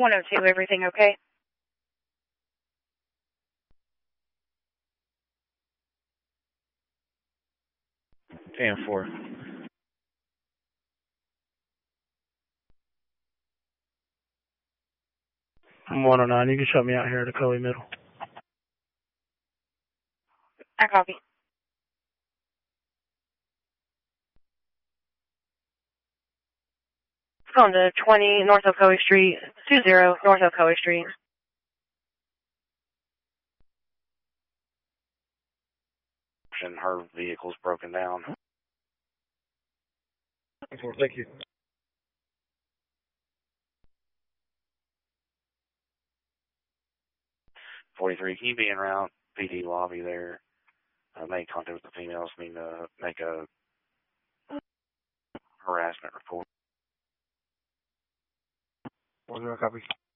102, everything okay? Fan 4. 109, you can shut me out here at Akoe Middle. I copy. Going to 20 North Ocoee Street, 20 North Ocoee Street. And her vehicle's broken down. Thank you. 43, can you be en route? PD lobby there. Made contact with the females, need to make a harassment report. 10 copy.